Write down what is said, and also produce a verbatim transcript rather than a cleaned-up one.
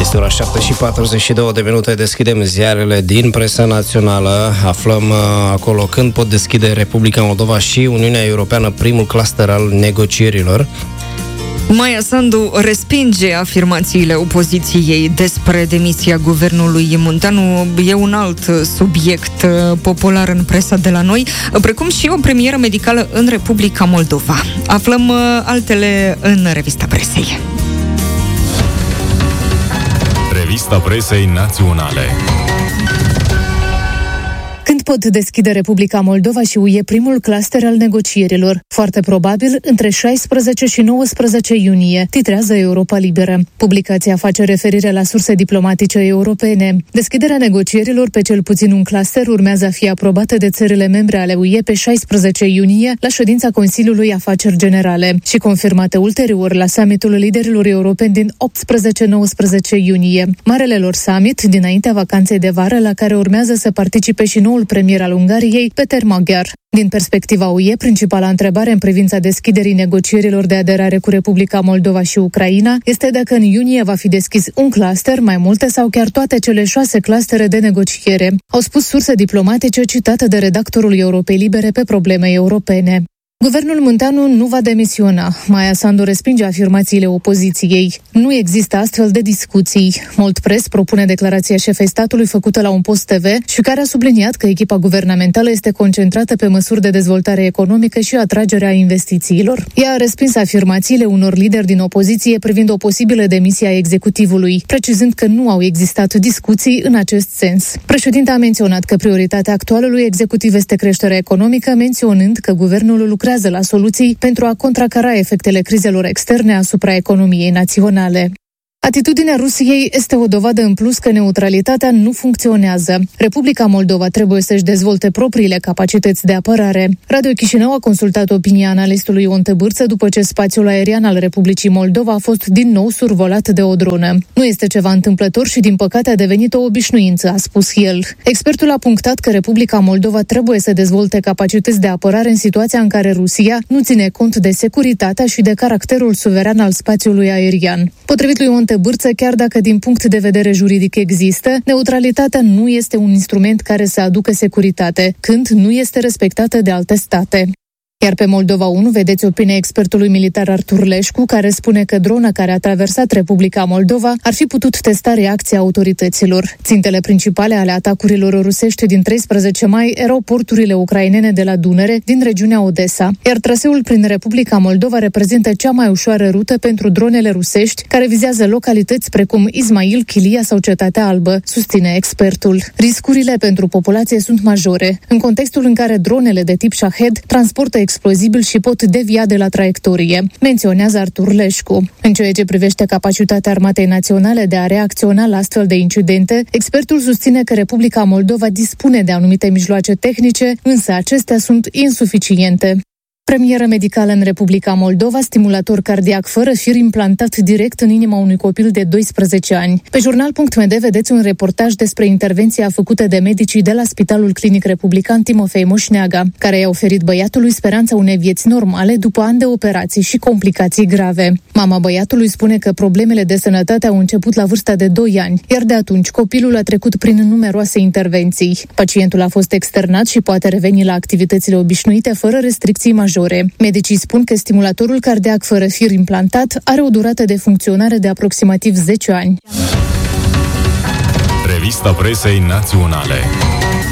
Este ora șapte și patruzeci și două de minute, deschidem ziarele din presa națională. Aflăm uh, acolo când pot deschide Republica Moldova și Uniunea Europeană primul cluster al negocierilor. Maia Sandu respinge afirmațiile opoziției despre demisia guvernului Munteanu. E un alt subiect popular în presa de la noi, precum și o premieră medicală în Republica Moldova. Aflăm altele în Revista Presei. Revista Presei Naționale. Când pot deschide Republica Moldova și U E primul cluster al negocierilor? Foarte probabil între șaisprezece și nouăsprezece iunie, titrează Europa Liberă. Publicația face referire la surse diplomatice europene. Deschiderea negocierilor pe cel puțin un cluster urmează a fi aprobată de țările membre ale U E pe șaisprezece iunie la ședința Consiliului Afaceri Generale și confirmată ulterior la summitul liderilor europeni din optsprezece nouăsprezece iunie. Marele lor summit dinaintea vacanței de vară, la care urmează să participe și noul premier al Ungariei, Peter Magyar. Din perspectiva U E, principala întrebare în privința deschiderii negocierilor de aderare cu Republica Moldova și Ucraina este dacă în iunie va fi deschis un cluster, mai multe sau chiar toate cele șase clustere de negociere, au spus surse diplomatice citate de redactorul Europei Libere pe probleme europene. Guvernul Munteanu nu va demisiona. Maia Sandu respinge afirmațiile opoziției. Nu există astfel de discuții. Moldpress propune declarația șefei statului făcută la un post T V și care a subliniat că echipa guvernamentală este concentrată pe măsuri de dezvoltare economică și atragerea investițiilor. Ea a respins afirmațiile unor lideri din opoziție privind o posibilă demisie a executivului, precizând că nu au existat discuții în acest sens. Președinta a menționat că prioritatea actualului executiv este creșterea economică, menționând că guvernul lucrează la soluții pentru a contracara efectele crizelor externe asupra economiei naționale. Atitudinea Rusiei este o dovadă în plus că neutralitatea nu funcționează. Republica Moldova trebuie să-și dezvolte propriile capacități de apărare. Radio Chișinău a consultat opinia analistului Ion Tăbârță după ce spațiul aerian al Republicii Moldova a fost din nou survolat de o dronă. Nu este ceva întâmplător și din păcate a devenit o obișnuință, a spus el. Expertul a punctat că Republica Moldova trebuie să dezvolte capacități de apărare în situația în care Rusia nu ține cont de securitatea și de caracterul suveran al spațiului aerian. Potrivit lui Ion Tăbârță, chiar dacă din punct de vedere juridic există, neutralitatea nu este un instrument care să aducă securitate, când nu este respectată de alte state. Iar pe Moldova unu vedeți opinia expertului militar Artur Leșcu, care spune că drona care a traversat Republica Moldova ar fi putut testa reacția autorităților. Țintele principale ale atacurilor rusești din treisprezece mai erau porturile ucrainene de la Dunăre, din regiunea Odessa, iar traseul prin Republica Moldova reprezintă cea mai ușoară rută pentru dronele rusești, care vizează localități precum Ismail, Chilia sau Cetatea Albă, susține expertul. Riscurile pentru populație sunt majore, în contextul în care dronele de tip Shahed transportă explozibil și pot devia de la traiectorie, menționează Artur Leșcu. În ceea ce privește capacitatea Armatei Naționale de a reacționa la astfel de incidente, expertul susține că Republica Moldova dispune de anumite mijloace tehnice, însă acestea sunt insuficiente. Premieră medicală în Republica Moldova, stimulator cardiac fără fir implantat direct în inima unui copil de doisprezece ani. Pe jurnal punct m d vedeți un reportaj despre intervenția făcută de medicii de la Spitalul Clinic Republican Timofei Moșneaga, care i-a oferit băiatului speranța unei vieți normale după ani de operații și complicații grave. Mama băiatului spune că problemele de sănătate au început la vârsta de doi ani, iar de atunci copilul a trecut prin numeroase intervenții. Pacientul a fost externat și poate reveni la activitățile obișnuite fără restricții majore. Medicii spun că stimulatorul cardiac fără fir implantat are o durată de funcționare de aproximativ zece ani. Revista Presei Naționale.